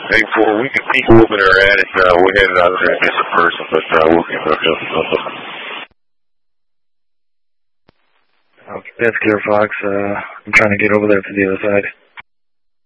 Hey, before we can keep moving her at it, we're headed out there in just a person, but we'll get her up. Okay, that's clear, Fox. I'm trying to get over there to the other side.